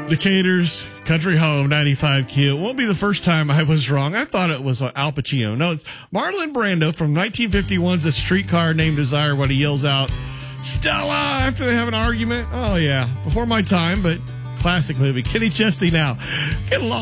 Decatur's Country Home 95Q. It won't be the first time I was wrong. I thought it was Al Pacino. No, it's Marlon Brando from 1951's A Streetcar Named Desire when he yells out, Stella, after they have an argument. Oh, yeah. Before my time, but classic movie. Kenny Chesney now. Get along.